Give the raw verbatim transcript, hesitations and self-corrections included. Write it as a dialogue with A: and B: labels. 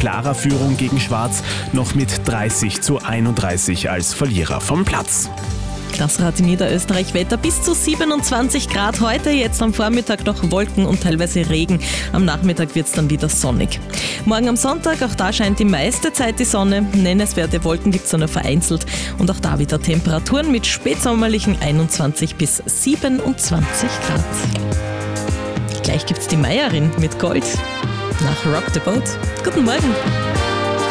A: klarer Führung gegen Schwarz, noch mit dreißig zu einunddreißig als Verlierer vom Platz.
B: Das Rad in Niederösterreich Wetter bis zu siebenundzwanzig Grad heute, jetzt am Vormittag noch Wolken und teilweise Regen. Am Nachmittag wird es dann wieder sonnig. Morgen am Sonntag, auch da scheint die meiste Zeit die Sonne. Nennenswerte Wolken gibt es nur vereinzelt und auch da wieder Temperaturen mit spätsommerlichen einundzwanzig bis siebenundzwanzig Grad. Gleich gibt es die Meierin mit Gold nach Rock the Boat. Guten Morgen!